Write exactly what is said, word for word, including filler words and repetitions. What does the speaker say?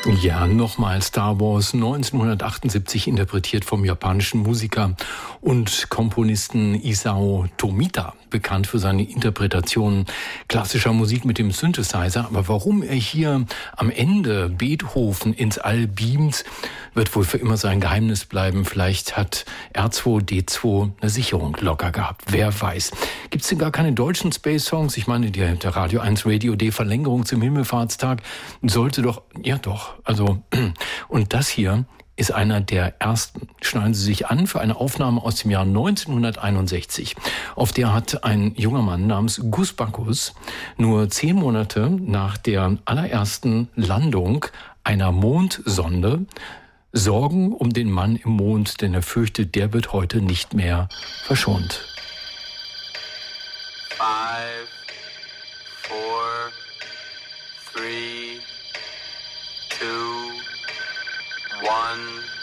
Ja, nochmal Star Wars neunzehnhundertachtundsiebzig, interpretiert vom japanischen Musiker und Komponisten Isao Tomita, bekannt für seine Interpretationen klassischer Musik mit dem Synthesizer. Aber warum er hier am Ende Beethoven ins All beamt, wird wohl für immer sein Geheimnis bleiben. Vielleicht hat R zwei D zwei eine Sicherung locker gehabt. Wer weiß. Gibt's denn gar keine deutschen Space-Songs? Ich meine, der, der Radio eins Radio D Verlängerung zum Himmelfahrtstag sollte doch, ja doch, also, und das hier ist einer der ersten. Schneiden Sie sich an für eine Aufnahme aus dem Jahr neunzehnhunderteinundsechzig. Auf der hat ein junger Mann namens Gus Backus nur zehn Monate nach der allerersten Landung einer Mondsonde Sorgen um den Mann im Mond, denn er fürchtet, der wird heute nicht mehr verschont. Five, four, three, two, one.